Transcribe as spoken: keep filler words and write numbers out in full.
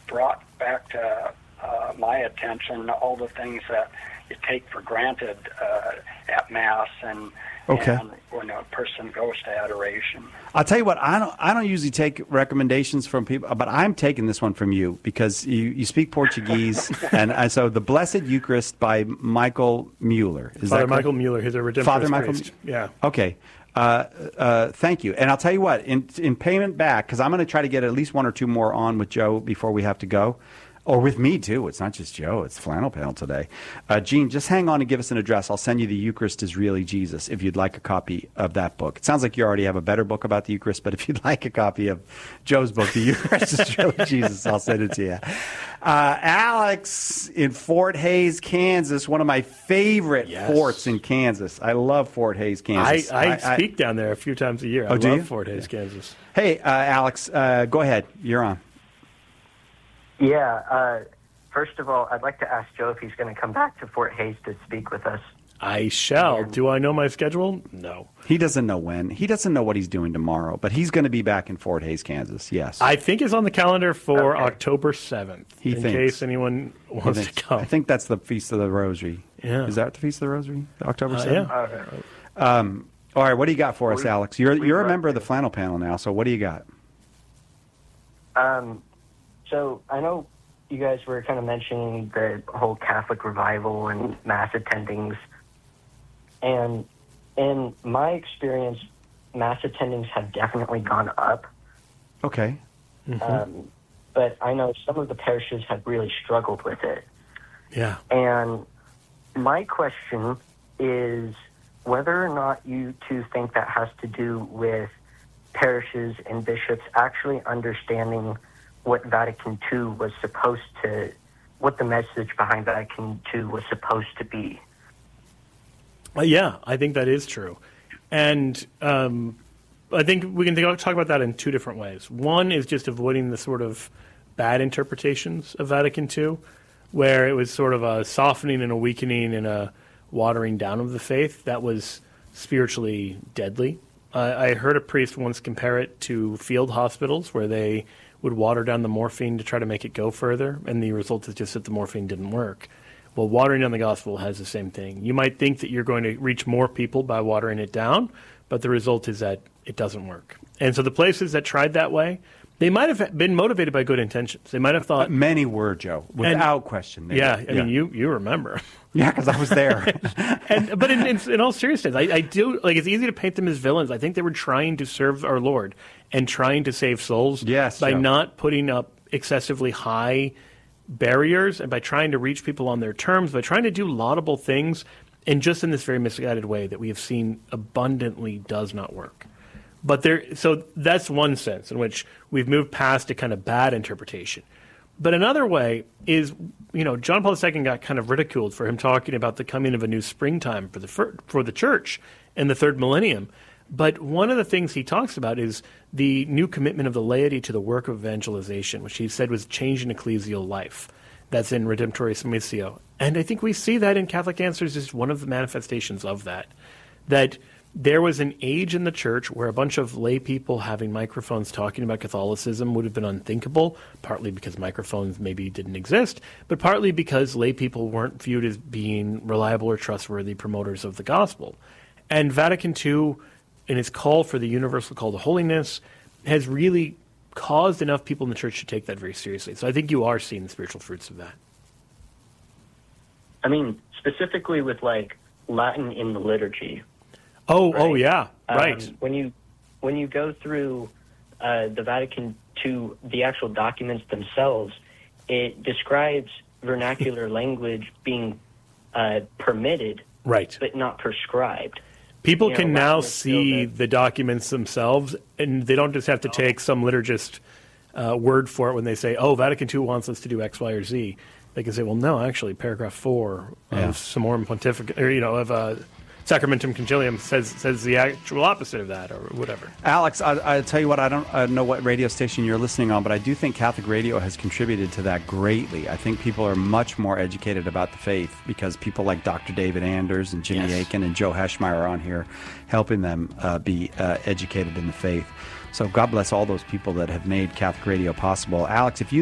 brought back to uh, my attention all the things that you take for granted uh, at Mass and, okay. and when a person goes to adoration. I'll tell you what, I don't I don't usually take recommendations from people, but I'm taking this one from you because you, you speak Portuguese. and uh, so the Blessed Eucharist by Michael Mueller. Is Father that Michael Mueller, he's a Redemptorist Father Michael, priest. Yeah. Okay. Uh, uh, thank you. And I'll tell you what, in, in payment back, because I'm going to try to get at least one or two more on with Joe before we have to go. Or with me, too. It's not just Joe. It's Flannel Panel today. Uh, Gene, just hang on and give us an address. I'll send you the Eucharist is Really Jesus if you'd like a copy of that book. It sounds like you already have a better book about the Eucharist, but if you'd like a copy of Joe's book, The Eucharist is Really Jesus, I'll send it to you. Uh, Alex in Fort Hays, Kansas, one of my favorite yes. forts in Kansas. I love Fort Hays, Kansas. I, I, I speak I, down there a few times a year. Oh, I do love you? Fort Hays, yeah. Kansas. Hey, uh, Alex, uh, go ahead. You're on. Yeah, uh, first of all, I'd like to ask Joe if he's going to come back to Fort Hays to speak with us. I shall. Do I know my schedule? No. He doesn't know when. He doesn't know what he's doing tomorrow, but he's going to be back in Fort Hays, Kansas, yes. I think it's on the calendar for okay. October seventh, he in thinks. case anyone wants thinks. to come. I think that's the Feast of the Rosary. Yeah. Is that the Feast of the Rosary, October Uh, seventh? yeah. Okay. Um, all right, what do you got for us, We- Alex? You're, we you're a run member of the through. Flannel Panel now, so what do you got? Um, so I know you guys were kind of mentioning the whole Catholic revival and Mass attendings. And in my experience, Mass attendings have definitely gone up. Okay. Mm-hmm. Um, but I know some of the parishes have really struggled with it. Yeah. And my question is whether or not you two think that has to do with parishes and bishops actually understanding what Vatican two was supposed to, what the message behind Vatican two was supposed to be. Uh, yeah, I think that is true. And um, I think we can think, talk about that in two different ways. One is just avoiding the sort of bad interpretations of Vatican two, where it was sort of a softening and a weakening and a watering down of the faith that was spiritually deadly. Uh, I heard a priest once compare it to field hospitals where they would water down the morphine to try to make it go further, and the result is just that the morphine didn't work. Well, watering down the gospel has the same thing. You might think that you're going to reach more people by watering it down, but the result is that it doesn't work. And so the places that tried that way, they might have been motivated by good intentions. They might have thought... Many were, Joe, without and, question. They yeah, were. I yeah. mean, you, you remember. Yeah, because I was there. and But in, in, in all seriousness, I, I do... Like, it's easy to paint them as villains. I think they were trying to serve our Lord and trying to save souls yes, by Joe. not putting up excessively high barriers and by trying to reach people on their terms, by trying to do laudable things, and just in this very misguided way that we have seen abundantly does not work. But there, so that's one sense in which we've moved past a kind of bad interpretation. But another way is, you know, John Paul the Second got kind of ridiculed for him talking about the coming of a new springtime for the for the church in the third millennium. But one of the things he talks about is the new commitment of the laity to the work of evangelization, which he said was changing ecclesial life. That's in Redemptoris Missio. And I think we see that in Catholic Answers as one of the manifestations of that. That there was an age in the church where a bunch of lay people having microphones talking about Catholicism would have been unthinkable, partly because microphones maybe didn't exist, but partly because lay people weren't viewed as being reliable or trustworthy promoters of the gospel. And Vatican two, in its call for the universal call to holiness, has really caused enough people in the church to take that very seriously. So I think you are seeing the spiritual fruits of that. I mean, specifically with, like, Latin in the liturgy. Oh, right? oh yeah, right. Um, when you when you go through uh, the Vatican two, the actual documents themselves, it describes vernacular language being uh, permitted, right, but not prescribed. People you can know, now Latin see the documents themselves, and they don't just have to take some liturgist uh, word for it when they say, oh, Vatican two wants us to do X, Y, or Z. They can say, well, no, actually, paragraph four yeah. of Summorum Pontificum, or, you know, of uh, Sacramentum Concilium says says the actual opposite of that, or whatever. Alex, I, I tell you what, I don't I know what radio station you're listening on, but I do think Catholic radio has contributed to that greatly. I think people are much more educated about the faith because people like Doctor David Anders and Jimmy Yes. Akin and Joe Heschmeyer are on here helping them uh, be uh, educated in the faith. So God bless all those people that have made Catholic radio possible. Alex, if you